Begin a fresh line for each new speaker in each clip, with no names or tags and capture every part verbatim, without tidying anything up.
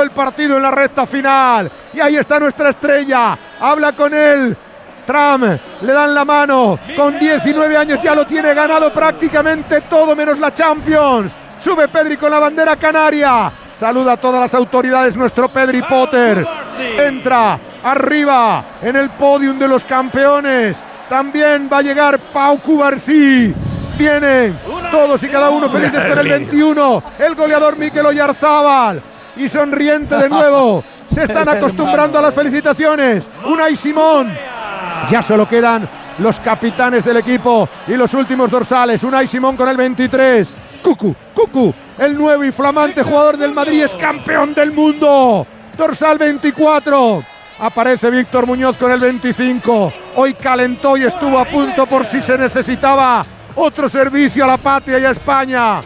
el partido en la recta final. Y ahí está nuestra estrella. Habla con él. Trump, le dan la mano. Con diecinueve años ya lo tiene ganado prácticamente todo menos la Champions. Sube Pedri con la bandera canaria. Saluda a todas las autoridades nuestro Pedri Potter. Entra arriba en el podium de los campeones. También va a llegar Pau Cubarsí. Vienen todos y cada uno felices con el veintiuno. El goleador Mikel Oyarzábal. Y sonriente de nuevo. Se están acostumbrando a las felicitaciones. Unai Simón. Ya solo quedan los capitanes del equipo y los últimos dorsales. Unai Simón con el veintitrés. Cucu, Cucu, el nuevo y flamante jugador del Madrid, es campeón del mundo. Dorsal veinticuatro. Aparece Víctor Muñoz con el veinticinco. Hoy calentó y estuvo a punto por si se necesitaba otro servicio a la patria y a España.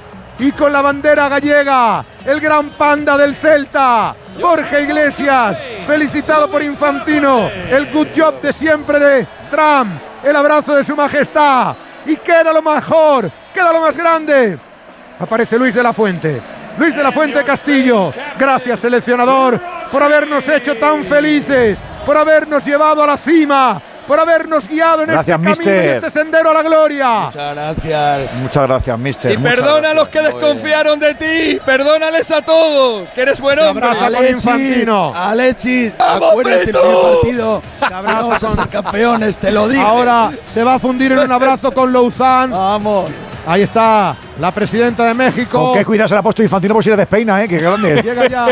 Y con la bandera gallega, el gran panda del Celta, Borja Iglesias, felicitado por Infantino. El good job de siempre de Trump. El abrazo de su majestad. Y queda lo mejor, queda lo más grande. Aparece Luis de la Fuente. Luis de la Fuente Castillo. Gracias, seleccionador, por habernos hecho tan felices, por habernos llevado a la cima, por habernos guiado en
gracias,
este
mister.
camino y este sendero a la gloria.
Muchas gracias.
Muchas gracias, mister.
Y
Muchas
perdona
gracias.
a los que desconfiaron de ti. Perdónales a todos, que eres buen hombre.
Abraza con Infantino.
Alexis,
¡Vamos,
acuérdate
Pito!
del partido.
Te abraza
Vamos a
con-
ser campeones, te lo digo.
Ahora se va a fundir en un abrazo con Louzán.
Vamos.
Ahí está la presidenta de México.
Con qué cuidado se le ha puesto Infantino por si le despeina, ¿eh? Qué grande.
Llega ya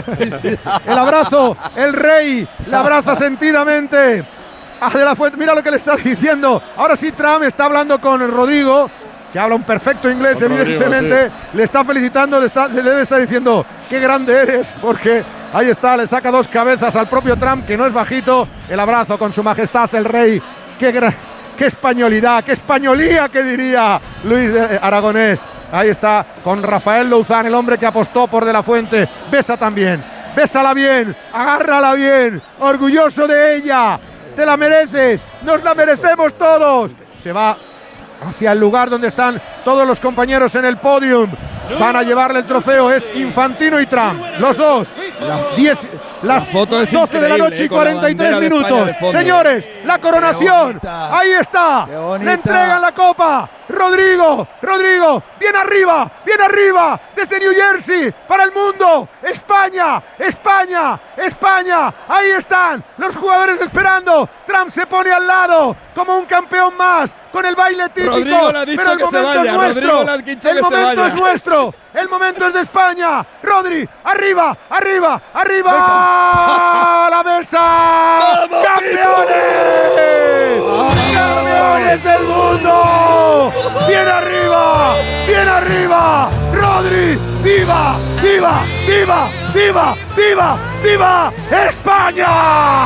el abrazo, el rey le abraza sentidamente a De la Fuente. Mira lo que le está diciendo. Ahora sí, Trump está hablando con Rodrigo, que habla un perfecto inglés,
Con
evidentemente.
Rodrigo,
Le está felicitando, le, está, le debe estar diciendo qué grande eres, porque ahí está, le saca dos cabezas al propio Trump, que no es bajito. El abrazo con su majestad el rey. Qué gran... ¡Qué españolidad! ¡Qué españolía! que diría Luis de Aragonés. Ahí está con Rafael Louzán, el hombre que apostó por De la Fuente. Besa también, bésala bien, agárrala bien, orgulloso de ella. Te la mereces, nos la merecemos todos. Se va hacia el lugar donde están todos los compañeros en el podium. Van a llevarle el trofeo, es Infantino y Trump, los dos. Las diez, las
foto es
doce de la noche y
increíble, eh, con la
cuarenta y tres
bandera de España
minutos.
de fondo.
Señores, la coronación.
bonita.
Ahí está.
Qué bonita.
Le entregan la copa. Rodrigo, Rodrigo, bien arriba, bien arriba, desde New Jersey, para el mundo. España, España, España. Ahí están los jugadores esperando. Trump se pone al lado como un campeón más, con el baile típico.
Rodrigo le ha dicho
pero el
que se
momento
vaya,
es nuestro.
Rodrigo le ha dicho
el
que se
momento
vaya.
es nuestro. El momento es de España. Rodri, arriba, arriba, arriba. ¡A la mesa!
¡Vamos,
¡Campeones! ¡Campeones del mundo! ¡Bien arriba! ¡Bien arriba! ¡Rodri! ¡Viva! ¡Viva! ¡Viva! ¡Viva! ¡Viva! ¡Viva! ¡España!